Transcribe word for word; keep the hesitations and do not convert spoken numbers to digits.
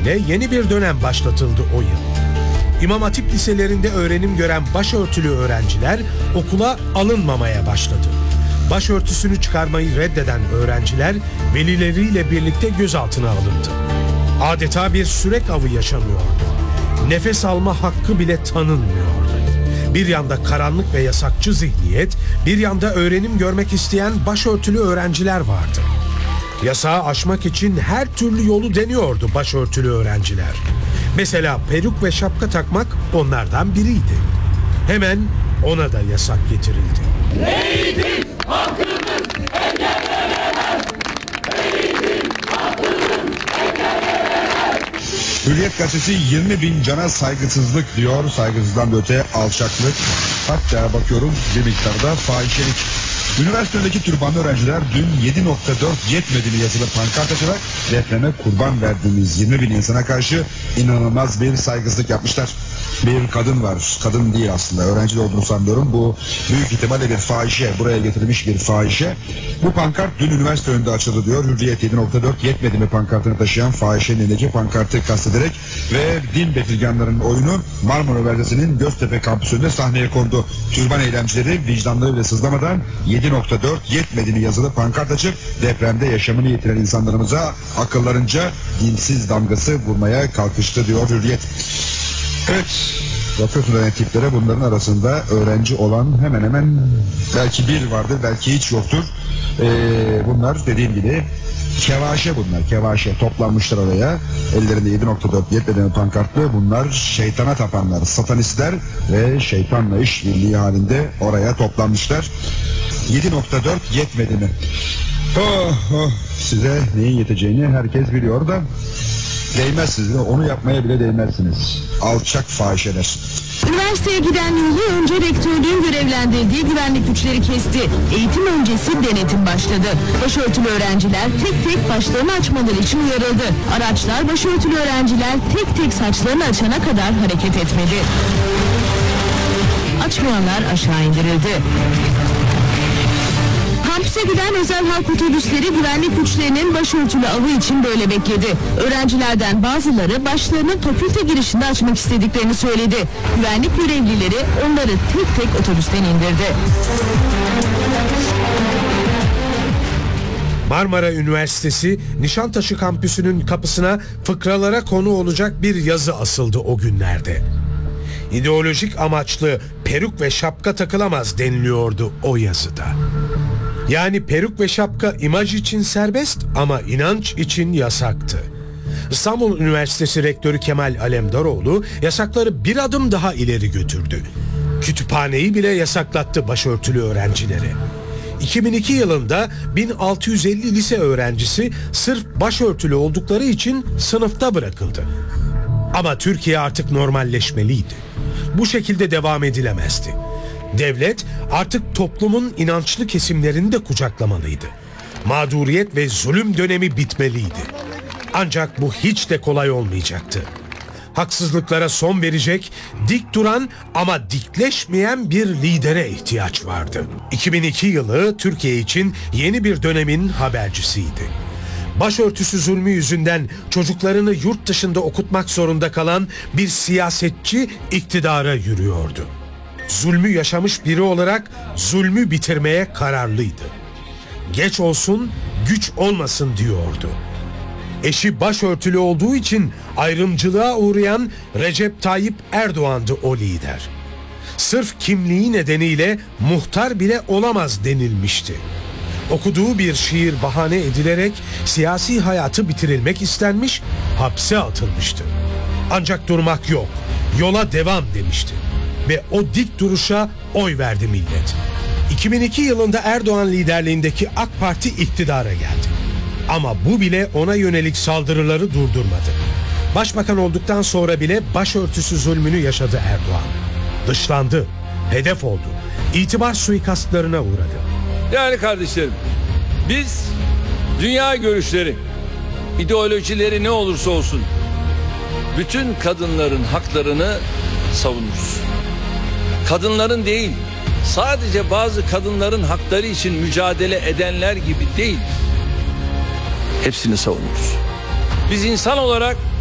nedeniyle yeni bir dönem başlatıldı o yıl. İmam Hatip liselerinde öğrenim gören başörtülü öğrenciler okula alınmamaya başladı. Başörtüsünü çıkarmayı reddeden öğrenciler velileriyle birlikte gözaltına alındı. Adeta bir sürek avı yaşanıyordu. Nefes alma hakkı bile tanınmıyordu. Bir yanda karanlık ve yasakçı zihniyet, bir yanda öğrenim görmek isteyen başörtülü öğrenciler vardı. Yasağı aşmak için her türlü yolu deniyordu başörtülü öğrenciler. Mesela peruk ve şapka takmak onlardan biriydi. Hemen ona da yasak getirildi. Eğitim hakkımız engellenemez. Eğitim hakkımız engellenemez. Hürriyet gazetesi yirmi bin cana saygısızlık diyor. Saygısızdan da öte alçaklık. Hatta bakıyorum bir miktarda fahişelik. Üniversitedeki türbanlı öğrenciler dün yedi nokta dört yetmediğini yazılı pankart açarak depreme kurban verdiğimiz yirmi bin insana karşı inanılmaz bir saygısızlık yapmışlar. Bir kadın var, kadın değil aslında, öğrenci de olduğunu sanıyorum. Bu büyük ihtimalle bir fahişe, buraya getirilmiş bir fahişe. Bu pankart dün üniversite önünde açıldı diyor. Hürriyet yedi nokta dört yetmedi mi pankartını taşıyan fahişenin elindeki pankartı kastederek ve din betilganlarının oyunu Marmara Üniversitesi'nin Göztepe kampüsünde sahneye kondu. Türban eylemcileri vicdanlarıyla sızlamadan yedi nokta dört yetmediğini yazılı pankart açıp depremde yaşamını yitiren insanlarımıza akıllarınca dinsiz damgası vurmaya kalkıştı diyor Hürriyet. Evet, bakıyorsunuz tiplere, bunların arasında öğrenci olan hemen hemen belki bir vardır, belki hiç yoktur. Ee, bunlar dediğim gibi kevaşe bunlar, kevaşe toplanmışlar oraya. Ellerinde yedi nokta dört yetmediğini pankartlı. Bunlar şeytana tapanlar, satanistler ve şeytanla işbirliği halinde oraya toplanmışlar. yedi nokta dört yetmedi mi? Oh, oh. Size neyin yeteceğini herkes biliyor da değmezsiniz. Onu yapmaya bile değmezsiniz. Alçak fahişeler. Üniversiteye giden yolu önce rektörlüğün görevlendirdiği güvenlik güçleri kesti. Eğitim öncesi denetim başladı. Başörtülü öğrenciler tek tek başlarını açmaları için uyarıldı. Araçlar başörtülü öğrenciler tek tek saçlarını açana kadar hareket etmedi. Açmayanlar aşağı indirildi. Kampüse giden özel halk otobüsleri güvenlik güçlerinin başörtülü avı için böyle bekledi. Öğrencilerden bazıları başlarını fakülte girişinde açmak istediklerini söyledi. Güvenlik görevlileri onları tek tek otobüsten indirdi. Marmara Üniversitesi Nişantaşı kampüsünün kapısına fıkralara konu olacak bir yazı asıldı o günlerde. İdeolojik amaçlı peruk ve şapka takılamaz deniliyordu o yazıda. Yani peruk ve şapka imaj için serbest ama inanç için yasaktı. İstanbul Üniversitesi Rektörü Kemal Alemdaroğlu yasakları bir adım daha ileri götürdü. Kütüphaneyi bile yasaklattı başörtülü öğrencilere. iki bin iki yılında bin altı yüz elli lise öğrencisi sırf başörtülü oldukları için sınıfta bırakıldı. Ama Türkiye artık normalleşmeliydi. Bu şekilde devam edilemezdi. Devlet artık toplumun inançlı kesimlerini de kucaklamalıydı. Mağduriyet ve zulüm dönemi bitmeliydi. Ancak bu hiç de kolay olmayacaktı. Haksızlıklara son verecek, dik duran ama dikleşmeyen bir lidere ihtiyaç vardı. iki bin iki yılı Türkiye için yeni bir dönemin habercisiydi. Başörtüsü zulmü yüzünden çocuklarını yurt dışında okutmak zorunda kalan bir siyasetçi iktidara yürüyordu. Zulmü yaşamış biri olarak zulmü bitirmeye kararlıydı. Geç olsun, güç olmasın diyordu. Eşi başörtülü olduğu için ayrımcılığa uğrayan Recep Tayyip Erdoğan'dı o lider. Sırf kimliği nedeniyle muhtar bile olamaz denilmişti. Okuduğu bir şiir bahane edilerek siyasi hayatı bitirilmek istenmiş, hapse atılmıştı. Ancak durmak yok, yola devam demişti. Ve o dik duruşa oy verdi millet. iki bin iki yılında Erdoğan liderliğindeki AK Parti iktidara geldi. Ama bu bile ona yönelik saldırıları durdurmadı. Başbakan olduktan sonra bile başörtüsü zulmünü yaşadı Erdoğan. Dışlandı, hedef oldu, itibar suikastlarına uğradı. Yani kardeşlerim, biz dünya görüşleri, ideolojileri ne olursa olsun bütün kadınların haklarını savunuruz. Kadınların değil, sadece bazı kadınların hakları için mücadele edenler gibi değil, hepsini savunuruz. Biz insan olarak